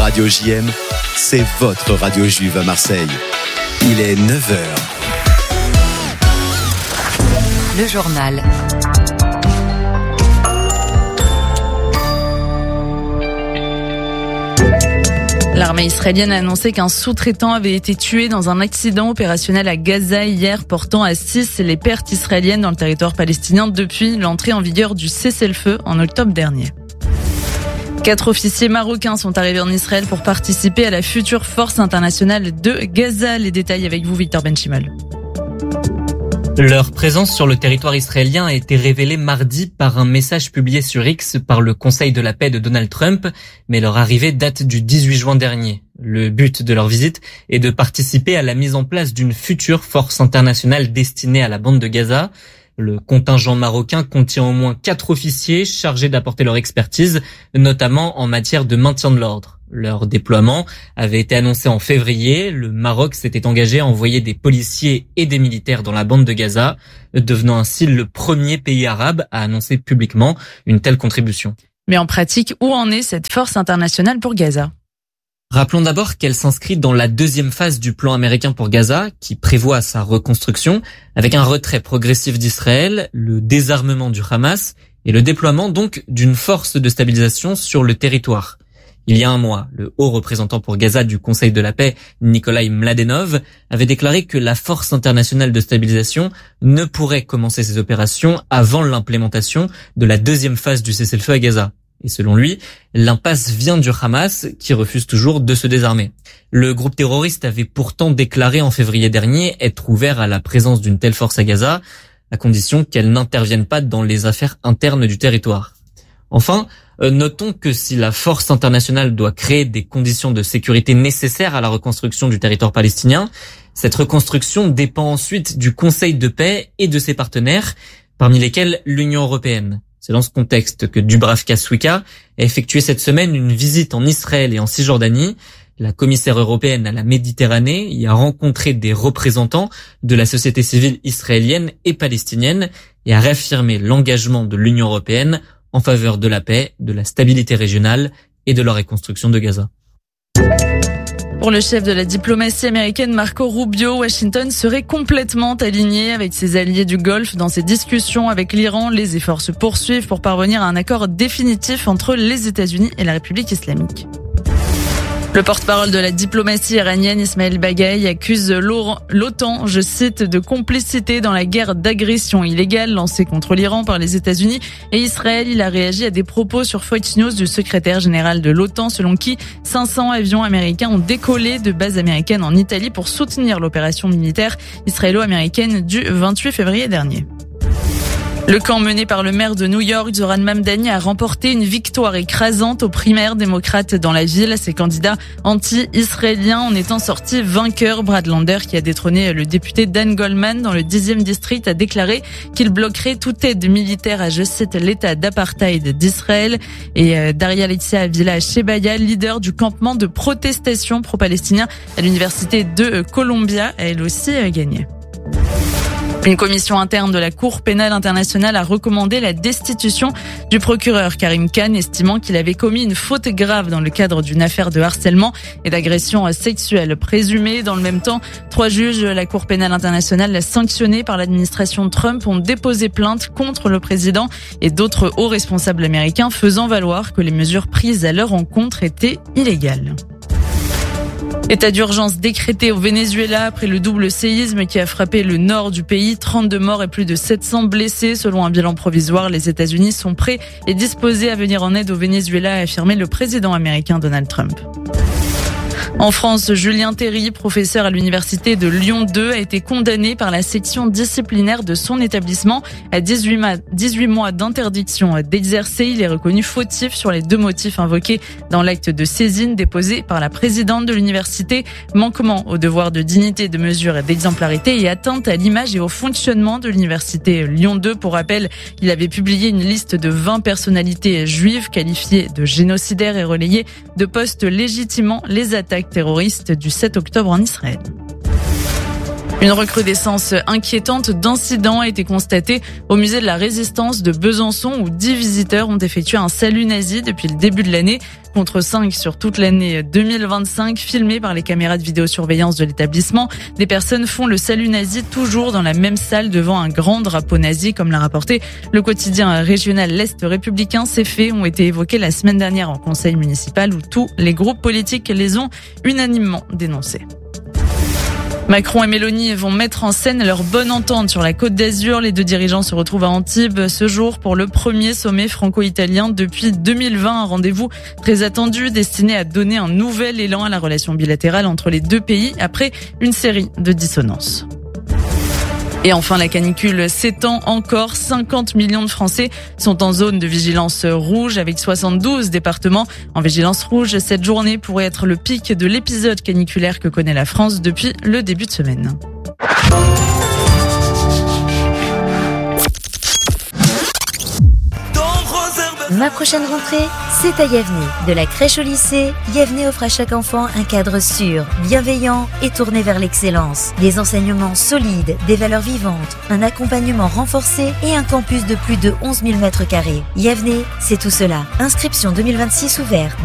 Radio JM, c'est votre radio juive à Marseille. Il est 9h. Le journal. L'armée israélienne a annoncé qu'un sous-traitant avait été tué dans un accident opérationnel à Gaza hier, portant à 6 les pertes israéliennes dans le territoire palestinien depuis l'entrée en vigueur du cessez-le-feu en octobre dernier. 4 officiers marocains sont arrivés en Israël pour participer à la future force internationale de Gaza. Les détails avec vous, Victor Benchimol. Leur présence sur le territoire israélien a été révélée mardi par un message publié sur X par le Conseil de la paix de Donald Trump, mais leur arrivée date du 18 juin dernier. Le but de leur visite est de participer à la mise en place d'une future force internationale destinée à la bande de Gaza. Le contingent marocain contient au moins 4 officiers chargés d'apporter leur expertise, notamment en matière de maintien de l'ordre. Leur déploiement avait été annoncé en février. Le Maroc s'était engagé à envoyer des policiers et des militaires dans la bande de Gaza, devenant ainsi le premier pays arabe à annoncer publiquement une telle contribution. Mais en pratique, où en est cette force internationale pour Gaza ? Rappelons d'abord qu'elle s'inscrit dans la deuxième phase du plan américain pour Gaza, qui prévoit sa reconstruction, avec un retrait progressif d'Israël, le désarmement du Hamas et le déploiement donc d'une force de stabilisation sur le territoire. Il y a un mois, le haut représentant pour Gaza du Conseil de la paix, Nikolai Mladenov, avait déclaré que la force internationale de stabilisation ne pourrait commencer ses opérations avant l'implémentation de la deuxième phase du cessez-le-feu à Gaza. Et selon lui, l'impasse vient du Hamas, qui refuse toujours de se désarmer. Le groupe terroriste avait pourtant déclaré en février dernier être ouvert à la présence d'une telle force à Gaza, à condition qu'elle n'intervienne pas dans les affaires internes du territoire. Enfin, notons que si la force internationale doit créer des conditions de sécurité nécessaires à la reconstruction du territoire palestinien, cette reconstruction dépend ensuite du Conseil de paix et de ses partenaires, parmi lesquels l'Union européenne. C'est dans ce contexte que Dubravka Šuica a effectué cette semaine une visite en Israël et en Cisjordanie. La commissaire européenne à la Méditerranée y a rencontré des représentants de la société civile israélienne et palestinienne et a réaffirmé l'engagement de l'Union européenne en faveur de la paix, de la stabilité régionale et de la reconstruction de Gaza. Pour le chef de la diplomatie américaine Marco Rubio, Washington serait complètement aligné avec ses alliés du Golfe dans ses discussions avec l'Iran. Les efforts se poursuivent pour parvenir à un accord définitif entre les États-Unis et la République islamique. Le porte-parole de la diplomatie iranienne, Ismaël Baghaei, accuse l'OTAN, je cite, de complicité dans la guerre d'agression illégale lancée contre l'Iran par les États-Unis et Israël. Il a réagi à des propos sur Fox News du secrétaire général de l'OTAN, selon qui 500 avions américains ont décollé de bases américaines en Italie pour soutenir l'opération militaire israélo-américaine du 28 février dernier. Le camp mené par le maire de New York, Zoran Mamdani, a remporté une victoire écrasante aux primaires démocrates dans la ville. Ses candidats anti-israéliens en étant sortis vainqueurs. Brad Lander, qui a détrôné le député Dan Goldman dans le 10e district, a déclaré qu'il bloquerait toute aide militaire à, je cite, l'état d'apartheid d'Israël. Et Daria Alexia Avila Shebaya, leader du campement de protestation pro-palestinien à l'université de Columbia, a elle aussi gagné. Une commission interne de la Cour pénale internationale a recommandé la destitution du procureur Karim Khan, estimant qu'il avait commis une faute grave dans le cadre d'une affaire de harcèlement et d'agression sexuelle présumée. Dans le même temps, 3 juges de la Cour pénale internationale sanctionnés par l'administration Trump ont déposé plainte contre le président et d'autres hauts responsables américains, faisant valoir que les mesures prises à leur encontre étaient illégales. État d'urgence décrété au Venezuela après le double séisme qui a frappé le nord du pays. 32 morts et plus de 700 blessés. Selon un bilan provisoire, les États-Unis sont prêts et disposés à venir en aide au Venezuela, a affirmé le président américain Donald Trump. En France, Julien Théry, professeur à l'université de Lyon 2, a été condamné par la section disciplinaire de son établissement à 18 mois d'interdiction d'exercer. Il est reconnu fautif sur les 2 motifs invoqués dans l'acte de saisine déposé par la présidente de l'université: manquement au devoir de dignité, de mesure et d'exemplarité et atteinte à l'image et au fonctionnement de l'université Lyon 2. Pour rappel, il avait publié une liste de 20 personnalités juives qualifiées de génocidaires et relayé de postes légitimant les attaques terroristes du 7 octobre en Israël. Une recrudescence inquiétante d'incidents a été constatée au musée de la Résistance de Besançon où 10 visiteurs ont effectué un salut nazi depuis le début de l'année, contre 5 sur toute l'année 2025, filmés par les caméras de vidéosurveillance de l'établissement. Des personnes font le salut nazi toujours dans la même salle devant un grand drapeau nazi, comme l'a rapporté le quotidien régional L'Est républicain. Ces faits ont été évoqués la semaine dernière en conseil municipal où tous les groupes politiques les ont unanimement dénoncés. Macron et Mélanie vont mettre en scène leur bonne entente sur la Côte d'Azur. Les deux dirigeants se retrouvent à Antibes ce jour pour le premier sommet franco-italien depuis 2020. Un rendez-vous très attendu destiné à donner un nouvel élan à la relation bilatérale entre les deux pays après une série de dissonances. Et enfin, la canicule s'étend encore. 50 millions de Français sont en zone de vigilance rouge avec 72 départements en vigilance rouge. Cette journée pourrait être le pic de l'épisode caniculaire que connaît la France depuis le début de semaine. Ma prochaine rentrée, c'est à Yavné. De la crèche au lycée, Yavné offre à chaque enfant un cadre sûr, bienveillant et tourné vers l'excellence. Des enseignements solides, des valeurs vivantes, un accompagnement renforcé et un campus de plus de 11 000 m². Yavné, c'est tout cela. Inscription 2026 ouverte.